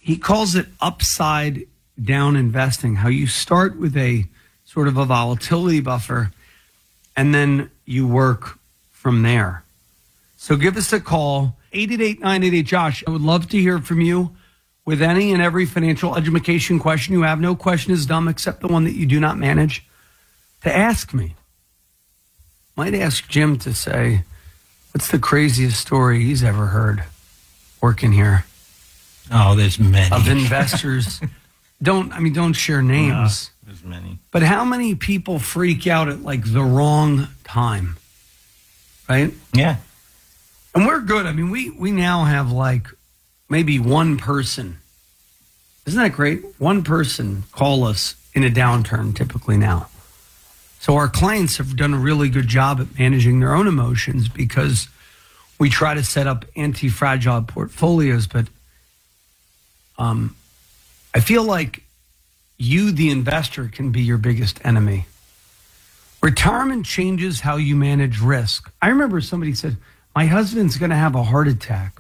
he calls it upside down investing, how you start with a sort of a volatility buffer and then you work from there. So give us a call, 888-988-JOSH. I would love to hear from you with any and every financial education question you have. No question is dumb except the one that you do not manage to ask me. Might ask Jim to say, what's the craziest story he's ever heard working here? Oh, there's many. Of investors. Don't share names. No, there's many. But how many people freak out at like the wrong time? Right? Yeah. And we're good. I mean, we now have like maybe one person. Isn't that great? One person call us in a downturn typically now. So our clients have done a really good job at managing their own emotions because we try to set up anti-fragile portfolios. But I feel like you, the investor, can be your biggest enemy. Retirement changes how you manage risk. I remember somebody said, my husband's going to have a heart attack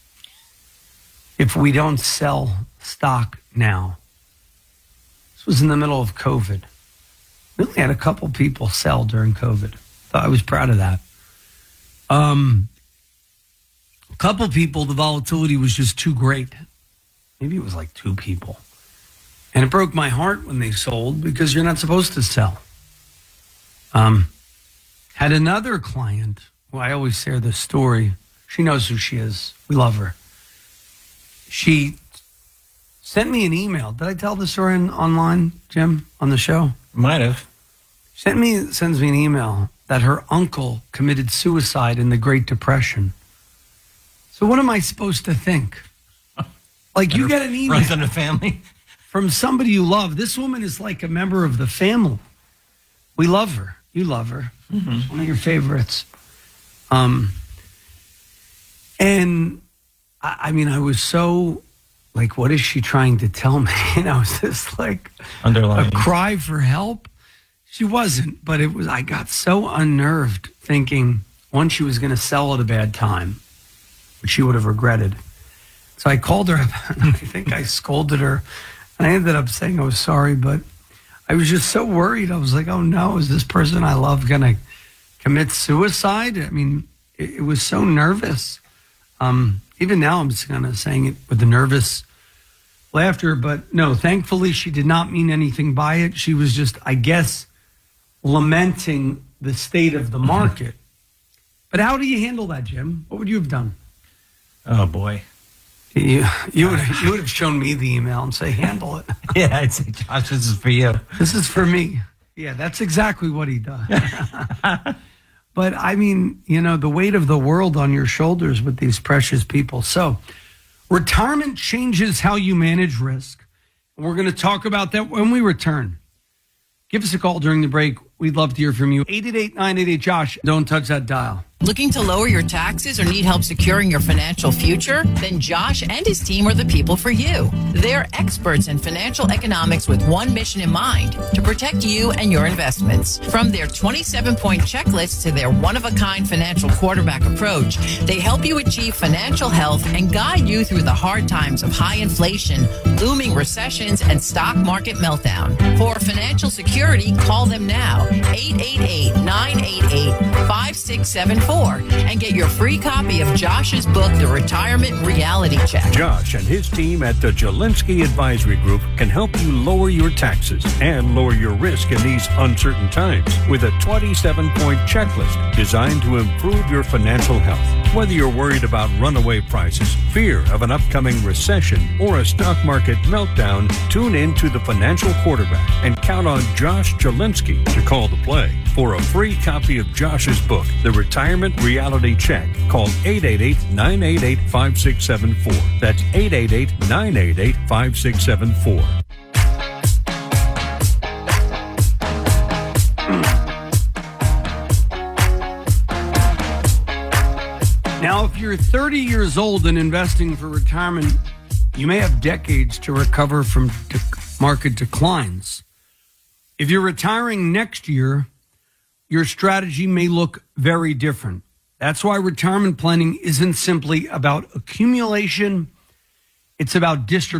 if we don't sell stock now. This was in the middle of COVID. We only had a couple people sell during COVID. I was proud of that. A couple people, the volatility was just too great. Maybe it was like 2 people. And it broke my heart when they sold because you're not supposed to sell. Had another client, who I always share this story. She knows who she is. We love her. She sent me an email. Did I tell the story online, Jim, on the show? Might have. Sends me an email that her uncle committed suicide in the Great Depression. So what am I supposed to think? Like you get an email runs in the family from somebody you love. This woman is like a member of the family. We love her. You love her. Mm-hmm. One of your favorites. And I was so like, what is she trying to tell me? And I was just like underlying a cry for help. She wasn't, but it was. I got so unnerved thinking, one, she was going to sell at a bad time, which she would have regretted. So I called her up, and I think I scolded her, and I ended up saying I was sorry, but I was just so worried. I was like, oh no, is this person I love going to commit suicide? I mean, it was so nervous. Even now I'm just kind of saying it with the nervous laughter, but no, thankfully she did not mean anything by it. She was just, I guess, lamenting the state of the market. But how do you handle that, Jim? What would you have done? Oh boy. You would have shown me the email and say, handle it. Yeah, I'd say, Josh, this is for you. This is for me. Yeah, that's exactly what he does. But I mean, the weight of the world on your shoulders with these precious people. So retirement changes how you manage risk. And we're going to talk about that when we return. Give us a call during the break. We'd love to hear from you. 888-988-JOSH. Don't touch that dial. Looking to lower your taxes or need help securing your financial future? Then Josh and his team are the people for you. They're experts in financial economics with one mission in mind, to protect you and your investments. From their 27-point checklist to their one-of-a-kind financial quarterback approach, they help you achieve financial health and guide you through the hard times of high inflation, looming recessions, and stock market meltdown. For financial security, call them now, 888-988-5674. And get your free copy of Josh's book, The Retirement Reality Check. Josh and his team at the Jelinsky Advisory Group can help you lower your taxes and lower your risk in these uncertain times with a 27-point checklist designed to improve your financial health. Whether you're worried about runaway prices, fear of an upcoming recession, or a stock market meltdown, tune in to the Financial Quarterback and count on Josh Jelinsky to call the play. For a free copy of Josh's book, The Retirement Reality Check, call 888-988-5674. That's 888-988-5674. Now, if you're 30 years old and investing for retirement, you may have decades to recover from market declines. If you're retiring next year, your strategy may look very different. That's why retirement planning isn't simply about accumulation. It's about distribution.